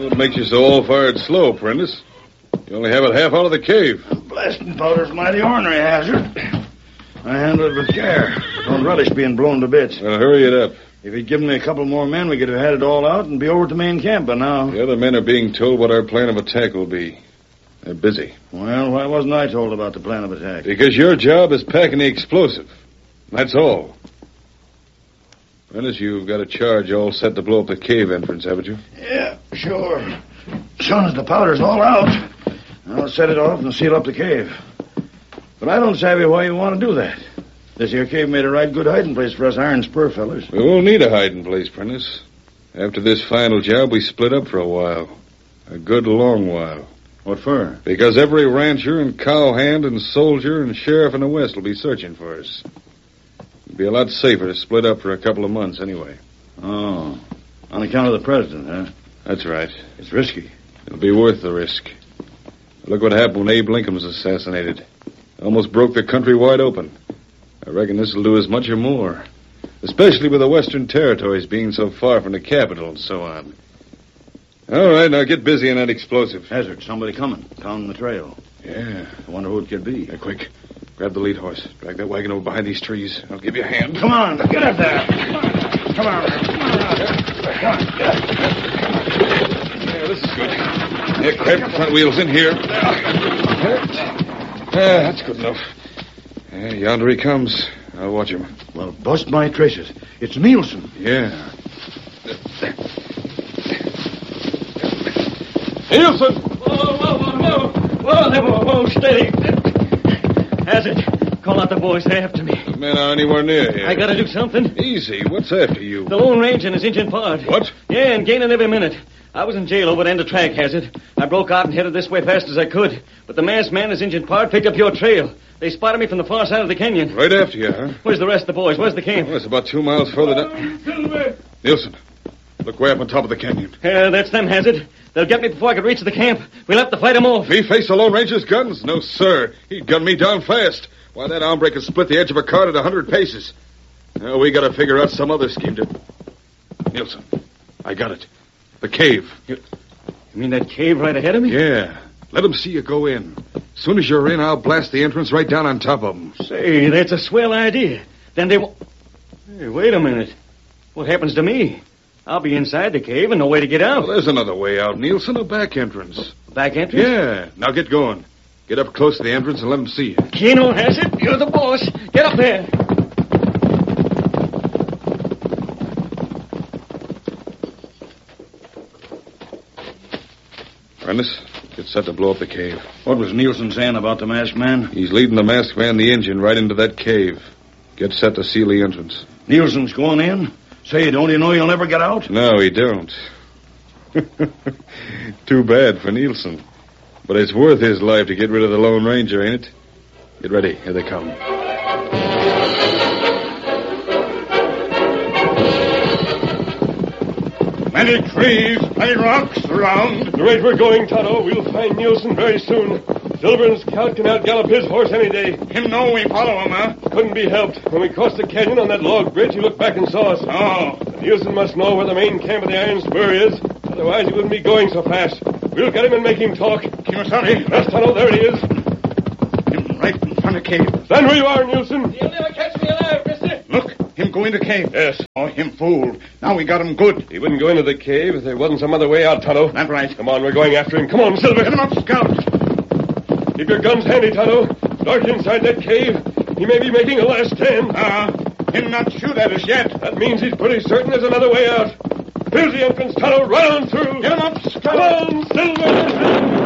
What makes you so all-fired slow, Prentice? You only have it half out of the cave. Blasting powder's mighty ornery hazard. I handle it with care. Don't relish being blown to bits. Well, hurry it up. If he'd given me a couple more men, we could have had it all out and be over at the main camp by now. The other men are being told what our plan of attack will be. They're busy. Well, why wasn't I told about the plan of attack? Because your job is packing the explosive. That's all. Prentice, you've got a charge all set to blow up the cave entrance, haven't you? Yeah, sure. As soon as the powder's all out, I'll set it off and seal up the cave. But I don't savvy why you want to do that. This here cave made a right good hiding place for us iron spur fellers. We won't need a hiding place, Prentice. After this final job, we split up for a while. A good long while. What for? Because every rancher and cowhand and soldier and sheriff in the West will be searching for us. It'd be a lot safer to split up for a couple of months anyway. Oh, on account of the president, huh? That's right. It's risky. It'll be worth the risk. Look what happened when Abe Lincoln was assassinated. Almost broke the country wide open. I reckon this will do as much or more. Especially with the Western Territories being so far from the capital and so on. All right, now get busy on that explosive. Hazard, somebody coming. Down the trail. Yeah. I wonder who it could be. Yeah, quick. Grab the lead horse. Drag that wagon over behind these trees. I'll give you a hand. Come on, get up there. Come on. Yeah, this is good. Yeah, cramp the front wheels in here. That's good enough. Yeah, yonder he comes. I'll watch him. Well, bust my traces. It's Nielsen. Yeah. Nielsen! Whoa, steady. Hazard, call out the boys. They're after me. The men aren't anywhere near here. I gotta do something. Easy. What's after you? The Lone Ranger and his Injun pard. What? Yeah, and gaining every minute. I was in jail over at end of track, Hazard. I broke out and headed this way fast as I could. But the masked man and his Injun pard picked up your trail. They spotted me from the far side of the canyon. Right after you, huh? Where's the rest of the boys? Where's the camp? Well, it's about 2 miles further down. Nielsen, look way up on top of the canyon. That's them, Hazard. They'll get me before I could reach the camp. We'll have to fight them off. Me face the Lone Ranger's guns? No, sir. He'd gun me down fast. Why, that hombre could split the edge of a cart at 100 paces. Now, we gotta figure out some other scheme to... Nielsen, I got it. The cave. You mean that cave right ahead of me? Yeah. Let them see you go in. As soon as you're in, I'll blast the entrance right down on top of them. Say, that's a swell idea. Then they won't... Hey, wait a minute. What happens to me? I'll be inside the cave and no way to get out. Well, there's another way out, Nielsen. A back entrance. Back entrance? Yeah. Now get going. Get up close to the entrance and let them see you. Keno has it. You're the boss. Get up there. Prentice, get set to blow up the cave. What was Nielsen saying about the masked man? He's leading the masked man, the engine, right into that cave. Get set to seal the entrance. Nielsen's going in? Say, don't you know you'll never get out? No, he don't. Too bad for Nielsen. But it's worth his life to get rid of the Lone Ranger, ain't it? Get ready. Here they come. Many trees, many rocks around. At the rate we're going, Tonto, we'll find Nielsen very soon. Silver and Scout can outgallop his horse any day. Him know we follow him, huh? Couldn't be helped. When we crossed the canyon on that log bridge, he looked back and saw us. Oh. Nielsen must know where the main camp of the Iron Spur is. Otherwise, he wouldn't be going so fast. We'll get him and make him talk. Kimasabi. Yes, Tonto, there he is. Him right in front of cave. Stand where you are, Nielsen. You'll never catch me alive, mister. Look, him go into cave. Yes. Oh, him fool. Now we got him good. He wouldn't go into the cave if there wasn't some other way out, Tonto. That's right. Come on, we're going after him. Come on, Silver. Get him up, Scout. Keep your guns handy, Tonto. Dark inside that cave. He may be making a last stand. Him not shoot at us yet. That means he's pretty certain there's another way out. Here's the entrance, Tonto. Run on through. Get him up, Scout. Come on, Silver.